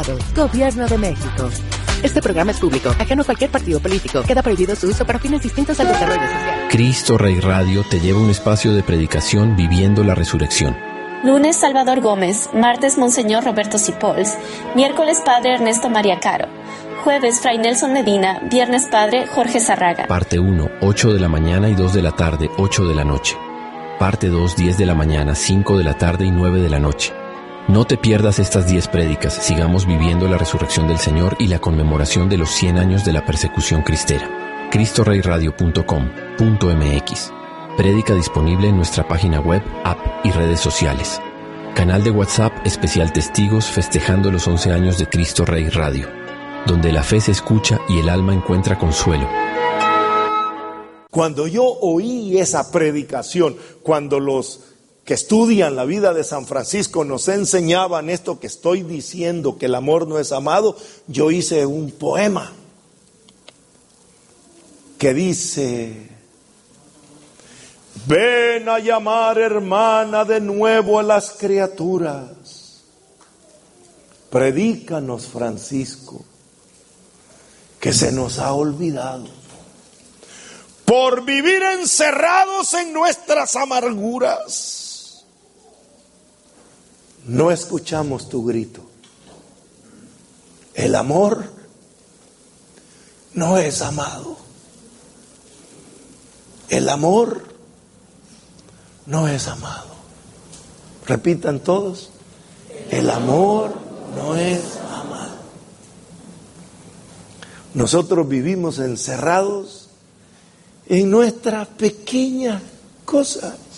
Gobierno de México. Este programa es público, ajeno a cualquier partido político. Queda prohibido su uso para fines distintos al desarrollo social. Cristo Rey Radio te lleva a un espacio de predicación viviendo la resurrección. Lunes, Salvador Gómez. Martes, Monseñor Roberto Cipols. Miércoles, Padre Ernesto María Caro. Jueves, Fray Nelson Medina. Viernes, Padre Jorge Zarraga. Parte 1, 8 de la mañana y 2 de la tarde, 8 de la noche. Parte 2, 10 de la mañana, 5 de la tarde y 9 de la noche. No te pierdas estas 10 prédicas. Sigamos viviendo la resurrección del Señor y la conmemoración de los 100 años de la persecución cristera. cristoreyradio.com.mx. Prédica disponible en nuestra página web, app y redes sociales. Canal de WhatsApp especial Testigos festejando los 11 años de Cristo Rey Radio, donde la fe se escucha y el alma encuentra consuelo. Cuando yo oí esa predicación, cuando los que estudian la vida de San Francisco nos enseñaban esto que estoy diciendo, que el amor no es amado, yo hice un poema que dice: ven a llamar, hermana, de nuevo a las criaturas. Predícanos, Francisco, que se nos ha olvidado. Por vivir encerrados en nuestras amarguras, no escuchamos tu grito. El amor no es amado. El amor no es amado. Repitan todos: el amor no es amado. Nosotros vivimos encerrados en nuestra pequeña cosa.